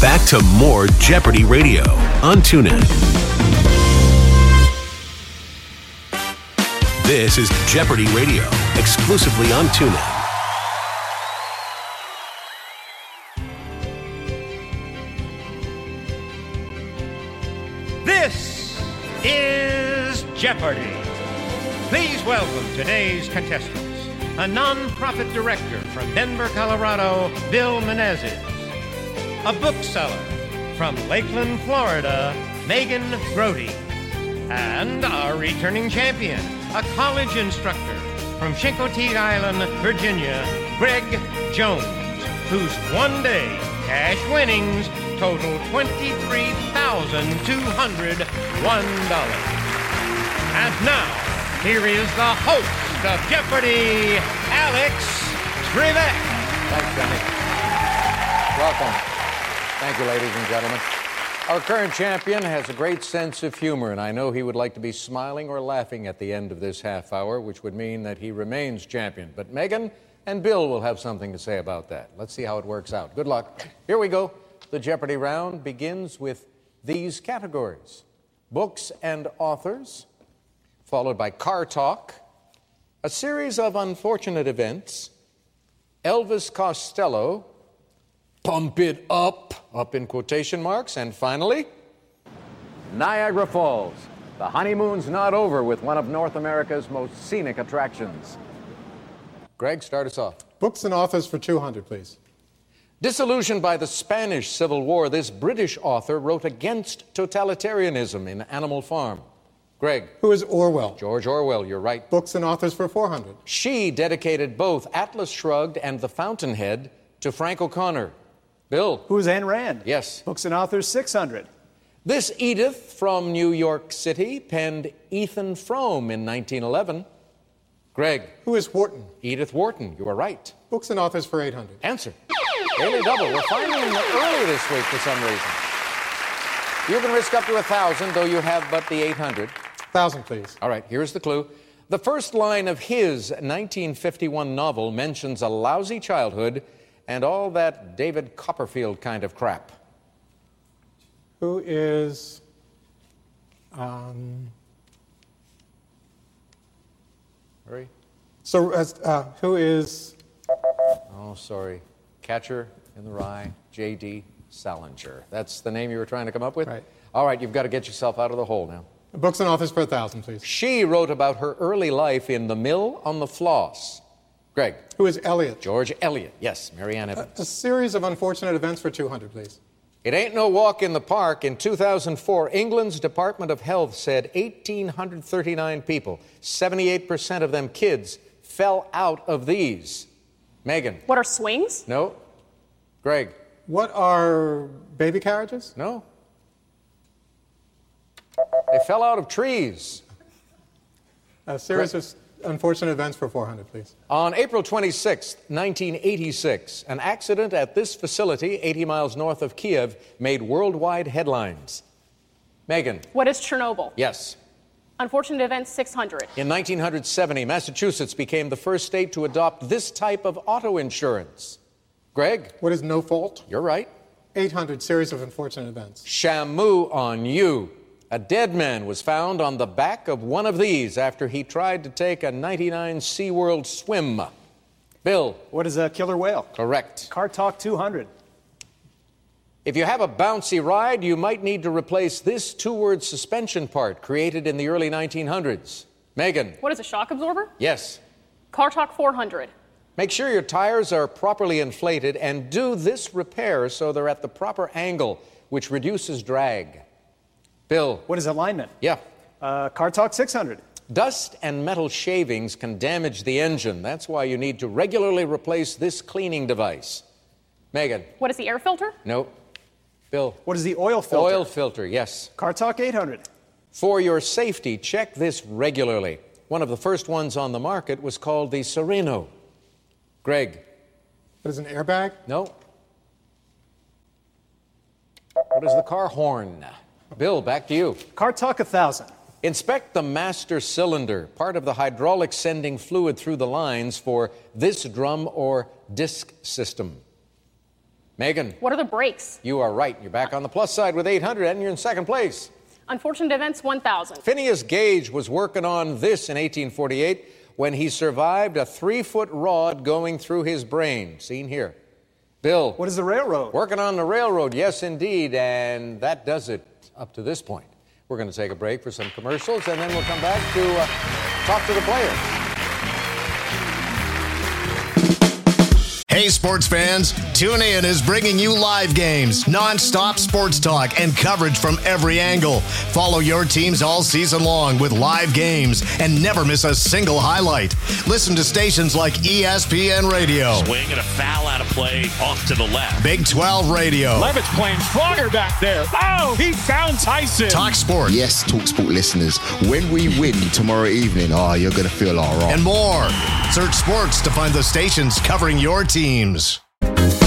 Back to more Jeopardy Radio on TuneIn. This is Jeopardy Radio, exclusively on TuneIn. This is Jeopardy! Please welcome today's contestants. A non-profit director from Denver, Colorado, Bill Menezes. A bookseller from Lakeland, Florida, Megan Grody. And our returning champion, a college instructor from Chincoteague Island, Virginia, Greg Jones, whose one-day cash winnings total $23,201. And now, here is the host of Jeopardy, Alex Trebek. Thanks, Johnny. Welcome. Thank you, ladies and gentlemen. Our current champion has a great sense of humor, and I know he would like to be smiling or laughing at the end of this half hour, which would mean that he remains champion. But Megan and Bill will have something to say about that. Let's see how it works out. Good luck. Here we go. The Jeopardy round begins with these categories: books and authors, followed by car talk, a series of unfortunate events, Elvis Costello, pump it up in quotation marks, and finally, Niagara Falls. The honeymoon's not over with one of North America's most scenic attractions. Greg, start us off. Books and authors for 200, please. Disillusioned by the Spanish Civil War, this British author wrote against totalitarianism in Animal Farm. Greg. Who is Orwell? George Orwell, you're right. Books and authors for 400. She dedicated both Atlas Shrugged and The Fountainhead to Frank O'Connor. Bill. Who is Ayn Rand? Yes. Books and authors 600. This Edith from New York City penned Ethan Frome in 1911. Greg. Who is Wharton? Edith Wharton, you are right. Books and authors for 800. Answer. Daily Double. We're finding them early this week for some reason. You can risk up to 1,000, though you have but the 800. 1,000, please. All right, here's the clue. The first line of his 1951 novel mentions a lousy childhood and all that David Copperfield kind of crap. Who is... Hurry. So, who is... Oh, sorry. Catcher in the Rye, J.D. Salinger. That's the name you were trying to come up with? Right. All right, you've got to get yourself out of the hole now. Books and authors for 1,000, please. She wrote about her early life in The Mill on the Floss. Greg. Who is Eliot? George Eliot. Yes, Marianne Evans. A series of unfortunate events for 200, please. It ain't no walk in the park. In 2004, England's Department of Health said 1,839 people, 78% of them kids, fell out of these. Megan. What are swings? No. Greg. What are baby carriages? No. They fell out of trees. A series of unfortunate events for 400, please. On April 26, 1986, an accident at this facility, 80 miles north of Kiev, made worldwide headlines. Megan. What is Chernobyl? Yes. Unfortunate events 600. In 1970, Massachusetts became the first state to adopt this type of auto insurance. Greg. What is No Fault? You're right. 800, series of unfortunate events. Shamu on you. A dead man was found on the back of one of these after he tried to take a 99 SeaWorld swim. Bill. What is a killer whale? Correct. Car Talk 200. If you have a bouncy ride, you might need to replace this two-word suspension part created in the early 1900s. Megan. What is a shock absorber? Yes. Car Talk 400. Make sure your tires are properly inflated and do this repair so they're at the proper angle, which reduces drag. Bill. What is alignment? Yeah. Car Talk 600. Dust and metal shavings can damage the engine. That's why you need to regularly replace this cleaning device. Megan. What is the air filter? No. Bill. What is the oil filter? Oil filter, yes. Car Talk 800. For your safety, check this regularly. One of the first ones on the market was called the Sereno. Greg. What is an airbag? No. What is the car horn? Bill, back to you. Car Talk 1,000. Inspect the master cylinder, part of the hydraulic sending fluid through the lines for this drum or disc system. Megan, What are the breaks? you are right. You're back on the plus side with 800, and you're in second place. Unfortunate events, 1,000. Phineas Gage was working on this in 1848 when he survived a 3-foot rod going through his brain. Seen here. Bill. What is the railroad? Working on the railroad, yes, indeed. And that does it up to this point. We're going to take a break for some commercials, and then we'll come back to talk to the players. Hey, sports fans, TuneIn is bringing you live games, non-stop sports talk, and coverage from every angle. Follow your teams all season long with live games and never miss a single highlight. Listen to stations like ESPN Radio. Swing and a foul out of play off to the left. Big 12 Radio. Levitt's playing stronger back there. Oh, he found Tyson. Talk Sport. Yes, Talk Sport listeners, when we win tomorrow evening, you're going to feel all right. And more. Search sports to find the stations covering your teams.